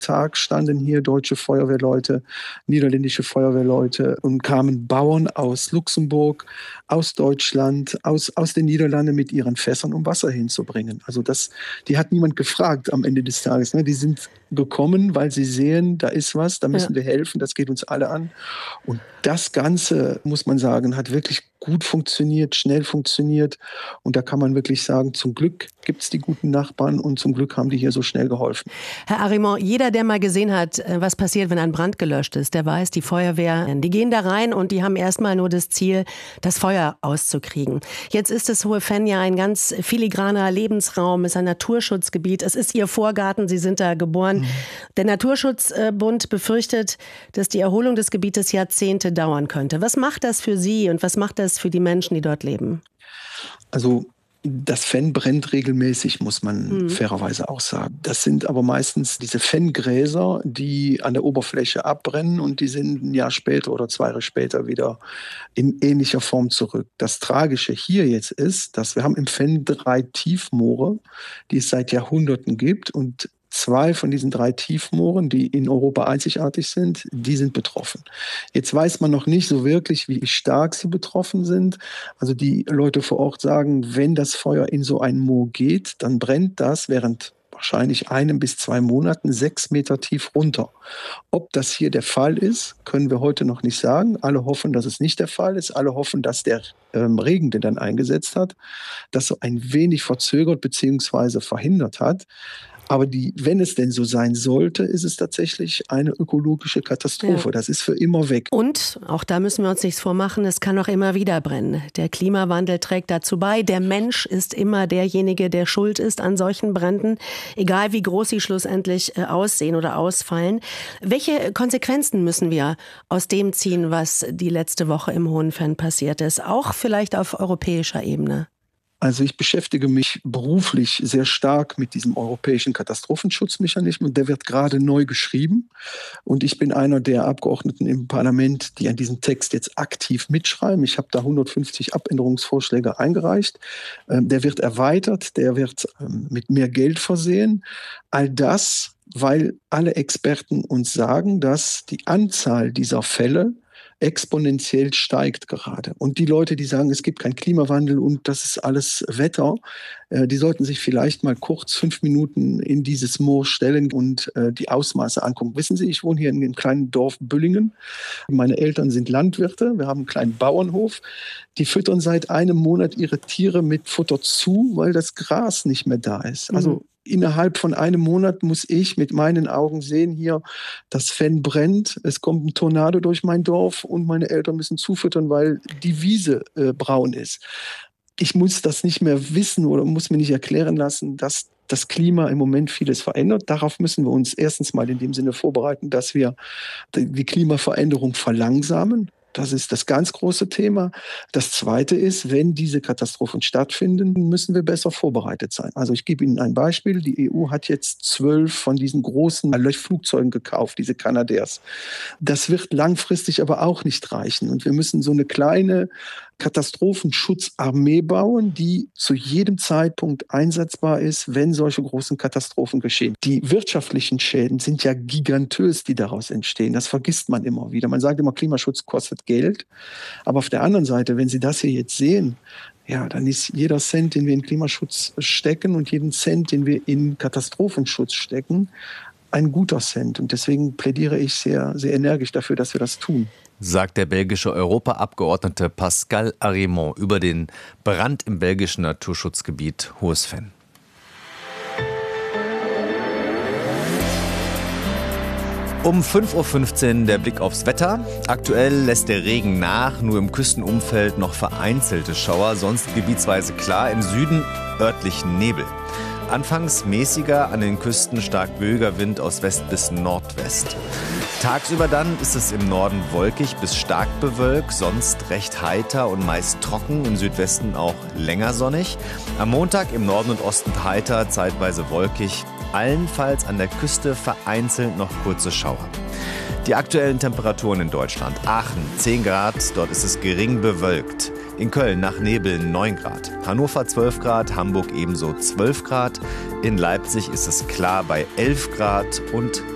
Tag standen hier deutsche Feuerwehrleute, niederländische Feuerwehrleute und kamen Bauern aus Luxemburg, aus Deutschland, aus den Niederlanden mit ihren Fässern, um Wasser hinzubringen. Also die hat niemand gefragt am Ende des Tages. Ne? Die sind gekommen, weil sie sehen, da ist was, da müssen wir helfen, das geht uns alle an. Und das Ganze, muss man sagen, hat wirklich gut funktioniert, schnell funktioniert. Und da kann man wirklich sagen, zum Glück gibt es die guten Nachbarn und zum Glück haben die hier so schnell geholfen. Herr Arimont, jeder, der mal gesehen hat, was passiert, wenn ein Brand gelöscht ist, der weiß, die Feuerwehr, die gehen da rein und die haben erstmal nur das Ziel, das Feuer auszukriegen. Jetzt ist das Hohe Venn ja ein ganz filigraner Lebensraum, ist ein Naturschutzgebiet. Es ist Ihr Vorgarten, Sie sind da geboren. Der Naturschutzbund befürchtet, dass die Erholung des Gebietes Jahrzehnte dauern könnte. Was macht das für Sie und was macht das für die Menschen, die dort leben? Also das Venn brennt regelmäßig, muss man fairerweise auch sagen. Das sind aber meistens diese Venngräser, die an der Oberfläche abbrennen und die sind ein Jahr später oder 2 Jahre später wieder in ähnlicher Form zurück. Das Tragische hier jetzt ist, dass wir haben im Venn 3 Tiefmoore, die es seit Jahrhunderten gibt, und 2 von diesen 3 Tiefmooren, die in Europa einzigartig sind, die sind betroffen. Jetzt weiß man noch nicht so wirklich, wie stark sie betroffen sind. Also die Leute vor Ort sagen, wenn das Feuer in so ein Moor geht, dann brennt das während wahrscheinlich 1 bis 2 Monaten 6 Meter tief runter. Ob das hier der Fall ist, können wir heute noch nicht sagen. Alle hoffen, dass es nicht der Fall ist. Alle hoffen, dass der Regen, der dann eingesetzt hat, das so ein wenig verzögert bzw. verhindert hat. Aber wenn es denn so sein sollte, ist es tatsächlich eine ökologische Katastrophe. Ja. Das ist für immer weg. Und, auch da müssen wir uns nichts vormachen, es kann auch immer wieder brennen. Der Klimawandel trägt dazu bei. Der Mensch ist immer derjenige, der schuld ist an solchen Bränden, egal wie groß sie schlussendlich aussehen oder ausfallen. Welche Konsequenzen müssen wir aus dem ziehen, was die letzte Woche im Hohen Venn passiert ist? Auch vielleicht auf europäischer Ebene? Also ich beschäftige mich beruflich sehr stark mit diesem europäischen Katastrophenschutzmechanismus. Der wird gerade neu geschrieben. Und ich bin einer der Abgeordneten im Parlament, die an diesem Text jetzt aktiv mitschreiben. Ich habe da 150 Abänderungsvorschläge eingereicht. Der wird erweitert, der wird mit mehr Geld versehen. All das, weil alle Experten uns sagen, dass die Anzahl dieser Fälle exponentiell steigt gerade. Und die Leute, die sagen, es gibt keinen Klimawandel und das ist alles Wetter, die sollten sich vielleicht mal kurz 5 Minuten in dieses Moor stellen und die Ausmaße angucken. Wissen Sie, ich wohne hier in dem kleinen Dorf Büllingen. Meine Eltern sind Landwirte. Wir haben einen kleinen Bauernhof. Die füttern seit einem Monat ihre Tiere mit Futter zu, weil das Gras nicht mehr da ist. Also innerhalb von einem Monat muss ich mit meinen Augen sehen, hier, das Venn brennt, es kommt ein Tornado durch mein Dorf und meine Eltern müssen zufüttern, weil die Wiese braun ist. Ich muss das nicht mehr wissen oder muss mir nicht erklären lassen, dass das Klima im Moment vieles verändert. Darauf müssen wir uns erstens mal in dem Sinne vorbereiten, dass wir die Klimaveränderung verlangsamen. Das ist das ganz große Thema. Das Zweite ist, wenn diese Katastrophen stattfinden, müssen wir besser vorbereitet sein. Also ich gebe Ihnen ein Beispiel. Die EU hat jetzt 12 von diesen großen Flugzeugen gekauft, diese Canadairs. Das wird langfristig aber auch nicht reichen. Und wir müssen so eine kleine Katastrophenschutzarmee bauen, die zu jedem Zeitpunkt einsetzbar ist, wenn solche großen Katastrophen geschehen. Die wirtschaftlichen Schäden sind ja gigantös, die daraus entstehen. Das vergisst man immer wieder. Man sagt immer, Klimaschutz kostet Geld. Aber auf der anderen Seite, wenn Sie das hier jetzt sehen, ja, dann ist jeder Cent, den wir in Klimaschutz stecken und jeden Cent, den wir in Katastrophenschutz stecken, ein guter Cent. Und deswegen plädiere ich sehr, sehr energisch dafür, dass wir das tun. Sagt der belgische Europaabgeordnete Pascal Arimont über den Brand im belgischen Naturschutzgebiet Hohes Venn. Um 5.15 Uhr der Blick aufs Wetter. Aktuell lässt der Regen nach, nur im Küstenumfeld noch vereinzelte Schauer, sonst gebietsweise klar, im Süden örtlich Nebel. Anfangs mäßiger, an den Küsten stark böiger Wind aus West bis Nordwest. Tagsüber dann ist es im Norden wolkig bis stark bewölkt, sonst recht heiter und meist trocken, im Südwesten auch länger sonnig. Am Montag im Norden und Osten heiter, zeitweise wolkig, allenfalls an der Küste vereinzelt noch kurze Schauer. Die aktuellen Temperaturen in Deutschland: Aachen 10 Grad, dort ist es gering bewölkt. In Köln nach Nebel 9 Grad, Hannover 12 Grad, Hamburg ebenso 12 Grad. In Leipzig ist es klar bei 11 Grad und